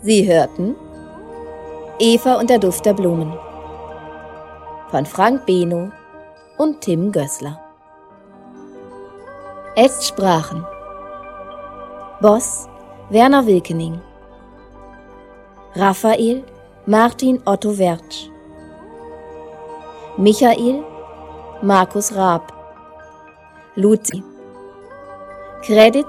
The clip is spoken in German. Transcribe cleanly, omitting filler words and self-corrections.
Sie hörten Eva und der Duft der Blumen von Frank Beno und Tim Gößler. Es sprachen Boss Werner Wilkening, Raphael Martin Otto Wertsch, Michael Markus Raab, Luzi, Credit